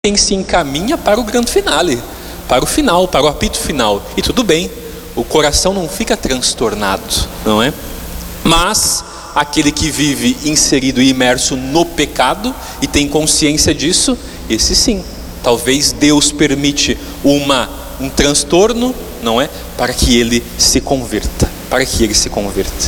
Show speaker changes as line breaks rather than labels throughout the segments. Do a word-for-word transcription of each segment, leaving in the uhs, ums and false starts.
quem se encaminha para o grande finale, para o final, para o apito final. E tudo bem, o coração não fica transtornado, não é? Mas aquele que vive inserido e imerso no pecado e tem consciência disso, esse sim, talvez Deus permite uma, um transtorno, não é? Para que ele se converta, para que ele se converta.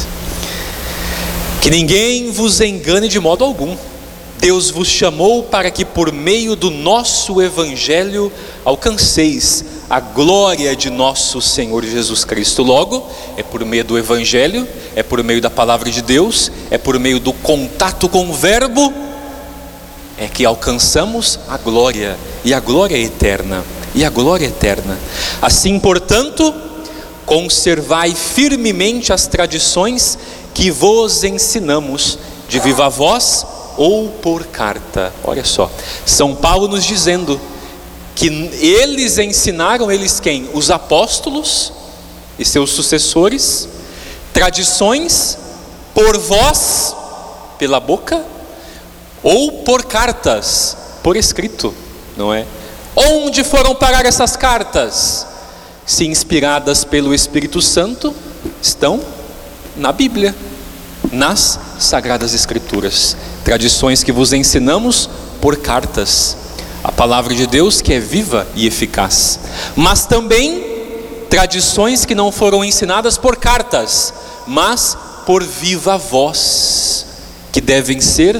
Que ninguém vos engane de modo algum. Deus vos chamou para que por meio do nosso Evangelho alcanceis a glória de nosso Senhor Jesus Cristo. Logo, é por meio do Evangelho, é por meio da palavra de Deus, é por meio do contato com o Verbo, é que alcançamos a glória, e a glória é eterna, e a glória é eterna. Assim, portanto, conservai firmemente as tradições que vos ensinamos, de viva voz ou por carta. Olha só, São Paulo nos dizendo que eles ensinaram, eles quem? Os apóstolos e seus sucessores, tradições por voz, pela boca, ou por cartas, por escrito, não é? Onde foram parar essas cartas? Se inspiradas pelo Espírito Santo, estão na Bíblia, nas Sagradas Escrituras. Tradições que vos ensinamos por cartas, a palavra de Deus que é viva e eficaz. Mas também tradições que não foram ensinadas por cartas, mas por viva voz, que devem ser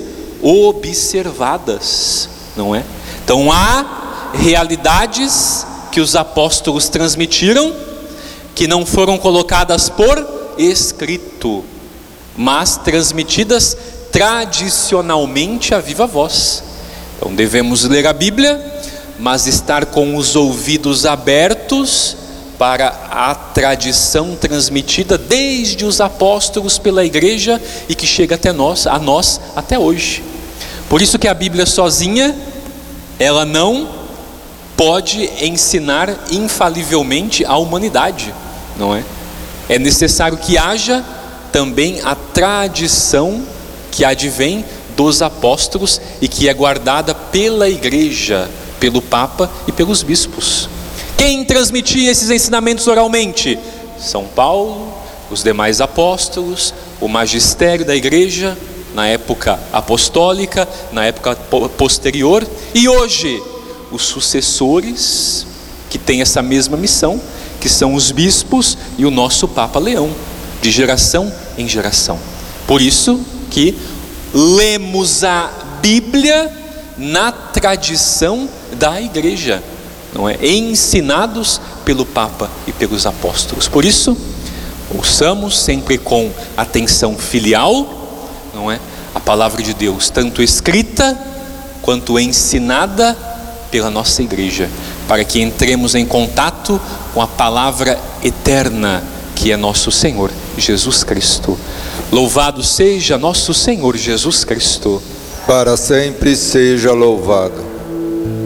observadas, não é? Então há realidades que os apóstolos transmitiram, que não foram colocadas por escrito, mas transmitidas tradicionalmente a viva voz. Então devemos ler a Bíblia, mas estar com os ouvidos abertos para a tradição transmitida desde os apóstolos pela igreja e que chega até nós, a nós até hoje. Por isso que a Bíblia sozinha, ela não pode ensinar infalivelmente a humanidade, não é? É necessário que haja também a tradição que advém dos apóstolos e que é guardada pela igreja, pelo Papa e pelos bispos. Quem transmitia esses ensinamentos oralmente? São Paulo, os demais apóstolos, o magistério da igreja, na época apostólica, na época posterior, e hoje, os sucessores, que têm essa mesma missão, que são os bispos e o nosso Papa Leão, de geração em geração. Por isso que lemos a Bíblia na tradição da igreja, não é? Ensinados pelo Papa e pelos apóstolos. Por isso, ouçamos sempre com atenção filial, não é? A palavra de Deus, tanto escrita quanto ensinada pela nossa igreja, para que entremos em contato com a palavra eterna, que é nosso Senhor Jesus Cristo. Louvado seja nosso Senhor Jesus Cristo.
Para sempre seja louvado.